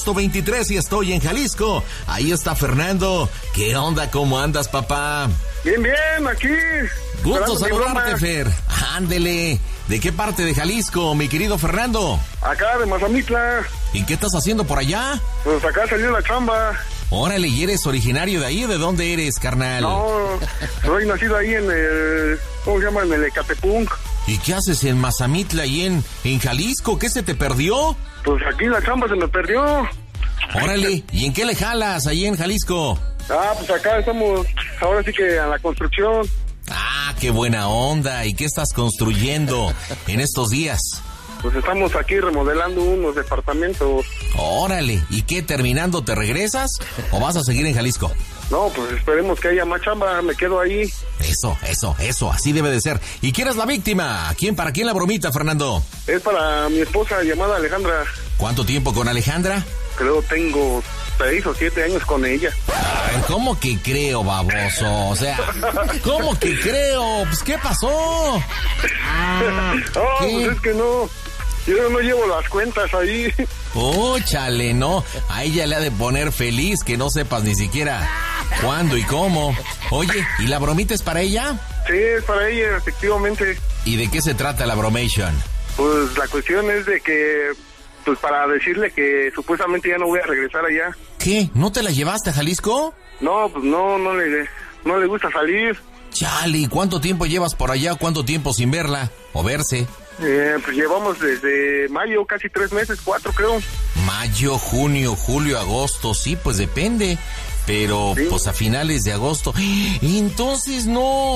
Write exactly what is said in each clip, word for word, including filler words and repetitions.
agosto veintitrés y estoy en Jalisco. Ahí está Fernando. ¿Qué onda? ¿Cómo andas, papá? Bien, bien, aquí. Gusto saludarte, Fer. Ándele. ¿De qué parte de Jalisco, mi querido Fernando? Acá de Mazamitla. ¿Y qué estás haciendo por allá? Pues acá salió la chamba. Órale, ¿y eres originario de ahí o de dónde eres, carnal? No, soy nacido ahí en el... ¿Cómo se llama? En el Ecatepunk. ¿Y qué haces en Mazamitla y en, en Jalisco? ¿Qué se te perdió? Pues aquí la chamba se me perdió. Órale, ¿y en qué le jalas ahí en Jalisco? Ah, pues acá estamos, ahora sí que a la construcción. Ah, qué buena onda. ¿Y qué estás construyendo en estos días? Pues estamos aquí remodelando unos departamentos. Órale, ¿y qué, terminando te regresas o vas a seguir en Jalisco? No, pues esperemos que haya más chamba, me quedo ahí. Eso, eso, eso, así debe de ser. ¿Y quién es la víctima? ¿Quién, para quién la bromita, Fernando? Es para mi esposa llamada Alejandra. ¿Cuánto tiempo con Alejandra? Creo tengo seis o siete años con ella. A ver, ¿cómo que creo, baboso? O sea, ¿cómo que creo? Pues, ¿qué pasó? Ah, oh, ¿qué? Pues es que no, yo no llevo las cuentas ahí. Oh, chale, no. A ella le ha de poner feliz que no sepas ni siquiera cuándo y cómo. Oye, ¿y la bromita es para ella? Sí, es para ella, efectivamente. ¿Y de qué se trata la bromation? Pues la cuestión es de que, pues para decirle que supuestamente ya no voy a regresar allá. ¿Qué? ¿No te la llevaste a Jalisco? No, pues no, no le, no le gusta salir. Chale, ¿cuánto tiempo llevas por allá? ¿Cuánto tiempo sin verla o verse? Eh, pues llevamos desde mayo, casi tres meses, cuatro creo. Mayo, junio, julio, agosto, sí, pues depende. Pero, ¿sí? Pues a finales de agosto. Entonces, no.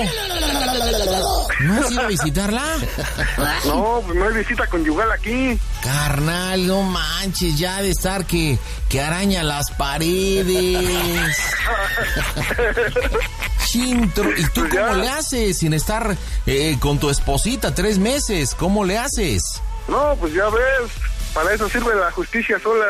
¿No has ido a visitarla? No, pues no hay visita conyugal aquí. Carnal, no manches, ya ha de estar que, que araña las paredes. Chintro, ¿y tú pues cómo ya. le haces sin estar eh, con tu esposita tres meses? ¿Cómo le haces? No, pues ya ves, para eso sirve la justicia sola.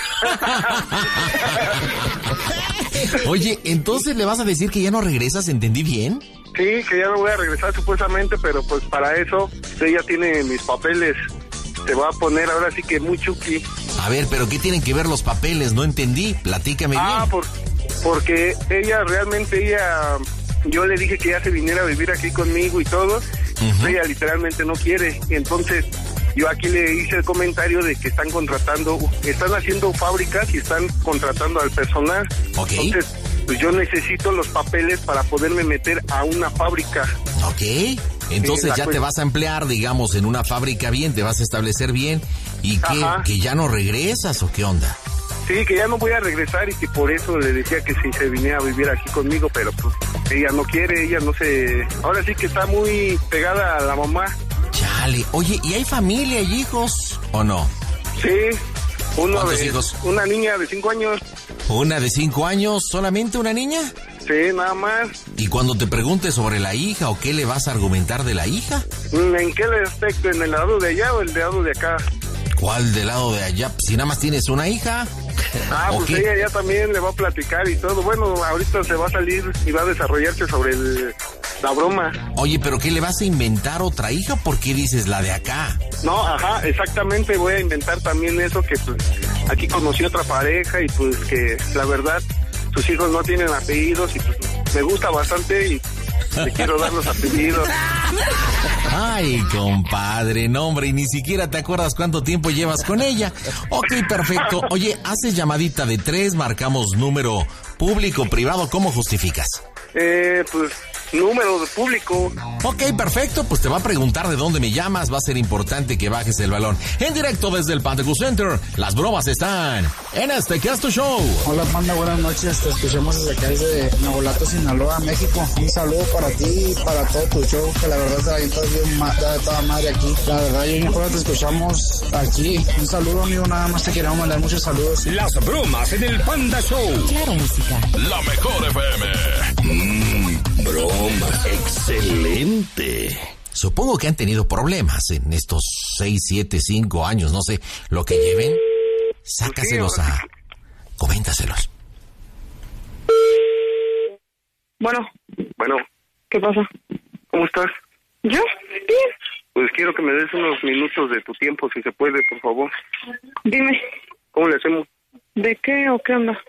Oye, ¿entonces le vas a decir que ya no regresas? ¿Entendí bien? Sí, que ya no voy a regresar supuestamente, pero pues para eso ella tiene mis papeles. Se va a poner ahora sí que muy chuki. A ver, ¿pero qué tienen que ver los papeles? No entendí, platícame bien. Ah, por, porque ella realmente, ella... Yo le dije que ya se viniera a vivir aquí conmigo y todo. Uh-huh. Ella literalmente no quiere. Y entonces yo aquí le hice el comentario de que están contratando, están haciendo fábricas y están contratando al personal. Okay. Entonces, pues yo necesito los papeles para poderme meter a una fábrica. Ok. Entonces sí, ya te vas a emplear, digamos, en una fábrica bien, te vas a establecer bien. ¿Y qué, que ya no regresas o qué onda? Sí, que ya no voy a regresar y que por eso le decía que si se viniera a vivir aquí conmigo, pero pues ella no quiere, ella no se... Ahora sí que está muy pegada a la mamá. Chale, oye, ¿y hay familia y hijos o no? Sí, uno ¿Cuántos de, hijos? Una niña de cinco años. ¿Una de cinco años? ¿Solamente una niña? Sí, nada más. ¿Y cuando te preguntes sobre la hija o qué le vas a argumentar de la hija? ¿En qué aspecto? ¿En el lado de allá o el lado de acá? ¿Cuál del lado de allá? Si nada más tienes una hija. Ah, pues qué? Ella ya también le va a platicar y todo. Bueno, ahorita se va a salir y va a desarrollarse sobre el, la broma. Oye, ¿pero qué le vas a inventar otra hija? ¿Por qué dices la de acá? No, ajá, exactamente, voy a inventar también eso, que pues aquí conocí otra pareja y pues que la verdad sus hijos no tienen apellidos y pues me gusta bastante y le quiero dar los apellidos. Ay, compadre, no hombre, y ni siquiera te acuerdas cuánto tiempo llevas con ella. Ok, perfecto. Oye, haces llamadita de tres, marcamos número público, privado, ¿cómo justificas? Eh, pues... número de público. Ok, perfecto, pues te va a preguntar de dónde me llamas, va a ser importante que bajes el balón. En directo desde el Pantecu Center, las bromas están en este Casto Show. Hola, Panda, buenas noches, te escuchamos desde acá, desde Navolato, Sinaloa, México. Un saludo para ti y para todo tu show, que la verdad te avientas bien ma- de toda madre aquí. La verdad, yo y mi esposa te escuchamos aquí. Un saludo, amigo, nada más te queremos mandar muchos saludos. Las bromas en el Panda Show. Claro, música. La mejor F M. Mmm, broma. Excelente. Supongo que han tenido problemas en estos seis, siete, cinco años, no sé, lo que lleven. Sácaselos a... Coméntaselos. Bueno. Bueno. ¿Qué pasa? ¿Cómo estás? ¿Yo? Bien. Pues quiero que me des unos minutos de tu tiempo, si se puede, por favor. Dime. ¿Cómo le hacemos? ¿De qué o qué onda?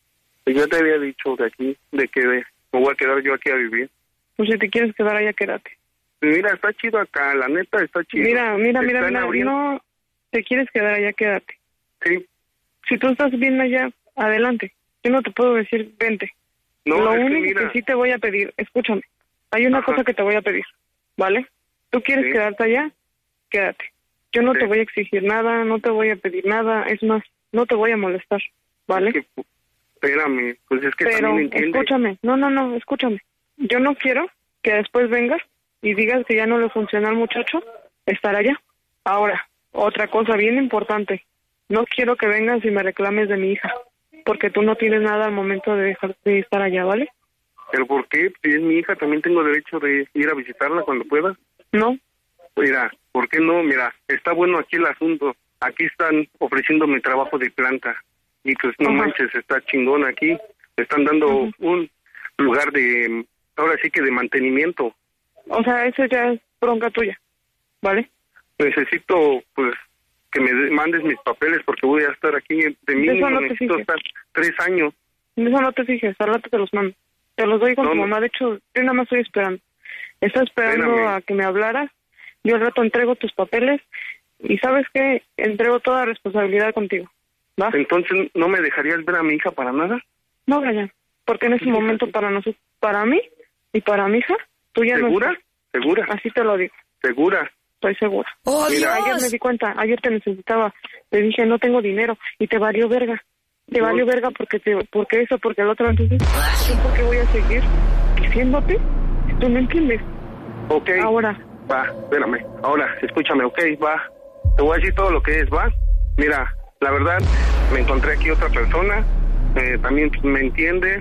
Yo te había dicho de aquí, de que me voy a quedar yo aquí a vivir. Pues si te quieres quedar allá, quédate. Mira, está chido acá, la neta está chido. Mira, mira, mira, Están mira, abriendo- no te quieres quedar allá, quédate. Sí. Si tú estás bien allá, adelante. Yo no te puedo decir, vente. No, Lo es que único que, mira. sí te voy a pedir, escúchame, hay una Ajá. cosa que te voy a pedir, ¿vale? ¿Tú quieres Sí. quedarte allá? Quédate. Yo no Sí. te voy a exigir nada, no te voy a pedir nada, es más, no te voy a molestar, ¿vale? Es que, pu- espérame, pues es que Pero también entiende. escúchame, no, no, no, escúchame. Yo no quiero que después vengas y digas que ya no le funciona al muchacho estar allá. Ahora, otra cosa bien importante, no quiero que vengas y me reclames de mi hija, porque tú no tienes nada al momento de dejar de estar allá, ¿vale? ¿Pero por qué? Si es mi hija, también tengo derecho de ir a visitarla cuando pueda. No, Mira, ¿por qué no? Mira, está bueno aquí el asunto. Aquí están ofreciéndome trabajo de planta. Y pues no Ajá. manches, está chingón aquí. Me están dando Ujú. un lugar de, ahora sí que de mantenimiento. o sea, eso ya es bronca tuya, ¿vale? Necesito, pues, que me de- mandes mis papeles porque voy a estar aquí de mínimo. no te Necesito fijes. estar tres años. En eso no te fijes, al rato te los mando. Te los doy con No, tu no. mamá, de hecho, yo nada más estoy esperando. Estoy esperando Espérame. a que me hablaras, yo al rato entrego tus papeles y ¿sabes qué? Entrego toda responsabilidad contigo, ¿va? Entonces, ¿no me dejarías ver a mi hija para nada? No, Brian, porque en ese momento para nosotros, para mí y para mi hija, tú ya ¿Segura? no estás. ¿Segura? Así te lo digo, ¿Segura? estoy segura. ¡Oh, Mira, Ayer me Dios! di cuenta, ayer te necesitaba, te dije no tengo dinero y te valió verga. Te No. valió verga porque te, porque eso, porque el otro, entonces, ¿yo por qué voy a seguir diciéndote? ¿Tú no entiendes? Ok. Ahora, Va, espérame. Ahora, escúchame, ok, va. Te voy a decir todo lo que es, va. Mira, la verdad, me encontré aquí otra persona. eh, también pues, me entiende.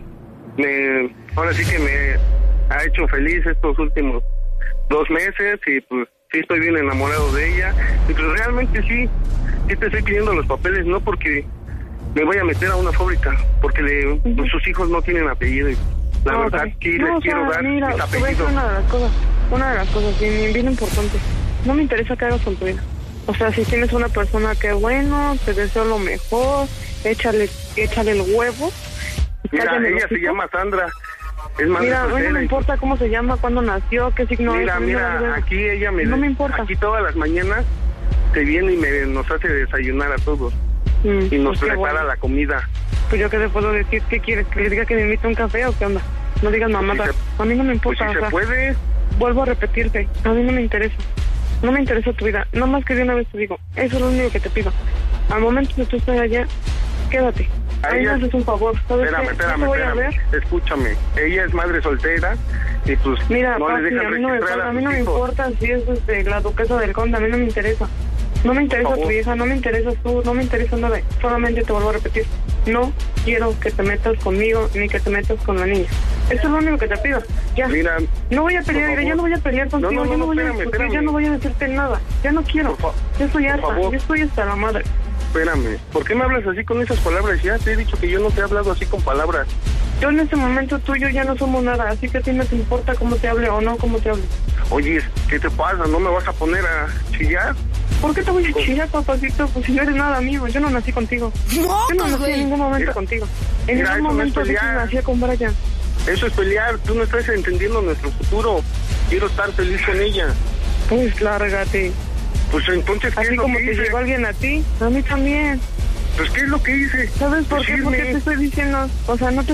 Me, ahora sí que me ha hecho feliz estos últimos dos meses y pues sí estoy bien enamorado de ella. Y pues realmente sí, sí te estoy pidiendo los papeles, no porque me voy a meter a una fábrica, porque le, pues, sus hijos no tienen apellido. Y la no, verdad, ok. sí No, les o quiero sea, dar mira, mis te voy a decir apellidos. una de las cosas, una de las cosas bien, bien importante. No me interesa que hagas con tu vida. O sea, si tienes una persona que bueno, te deseo lo mejor, échale, échale el huevo. Mira, cállame el ella se hocico. llama Sandra. Es madre Mira, a mí no soltera me y- importa cómo se llama, cuándo nació, qué signo es. Mira, a mí me vale mira, verga. aquí ella me... No me importa. Aquí todas las mañanas se viene y me, nos hace desayunar a todos. Mm, Y nos pues qué prepara bueno. la comida. Pues yo qué te puedo decir, ¿qué quieres? ¿Que le diga que me invite a un café o qué onda? No digas mamada. si se- A mí no me Pues importa, si o se sea, puede. vuelvo a repetirte, a mí no me interesa. No me interesa tu vida. No más que de una vez te digo, eso es lo único que te pido. Al momento de tú estar allá, quédate. A A mí me ella- haces un favor, ¿sabes Espérame, qué? espérame, No te voy a espérame. ver. Escúchame. Ella es madre soltera y pues Mira, no papi, le a dejan mí no me, registrar importa, a a mí sus no me hijos. importa si es este, la duquesa del conde, a mí no me interesa. No me interesa Por favor. tu hija, no me interesas tú, no me interesa nada. Solamente te vuelvo a repetir, no quiero que te metas conmigo ni que te metas con la niña. Eso es lo único que te pido. Ya. Mira, No voy a pelear, por mira, ya favor. no voy a pelear contigo, No, no, ya no, no voy a espérame, discutir, ya espérame. no voy a decirte nada. Ya no quiero. Por fa- Ya estoy por harta, favor. ya estoy hasta la madre. espérame. ¿Por qué me hablas así con esas palabras? Ya te he dicho que yo no te he hablado así con palabras. Yo en este momento tú y yo ya no somos nada, así que a ti no te importa cómo te hable o no cómo te hable. Oye, ¿qué te pasa? ¿No me vas a poner a chillar? ¿Por qué te voy a chillar, papacito? Pues si no eres nada mío, yo no nací contigo. Yo no ¡Mocos, nací en güey! ningún momento Mira, contigo. En mira, ningún eso no es momento dije que pelear. nacía con Brian. Eso es pelear. Tú no estás entendiendo nuestro futuro. Quiero estar feliz con ella. Pues lárgate. Pues entonces, ¿qué Así es lo como que te hice? llegó alguien a ti, a mí también. Pues, ¿qué es lo que hice? ¿Sabes por qué? Decirme. Porque te estoy diciendo, o sea, no te